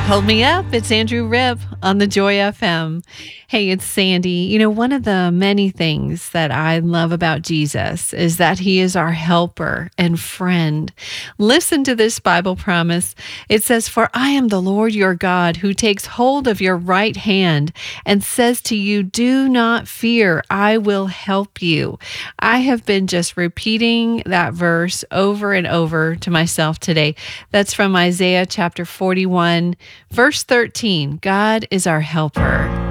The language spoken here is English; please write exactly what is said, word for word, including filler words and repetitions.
Hold me up. It's Andrew Ripp on the Joy F M. Hey, it's Sandy. You know, one of the many things that I love about Jesus is that he is our helper and friend. Listen to this Bible promise. It says, "For I am the Lord your God who takes hold of your right hand and says to you, 'Do not fear, I will help you.'" I have been just repeating that verse over and over to myself today. That's from Isaiah chapter forty-one. Verse thirteen, God is our helper.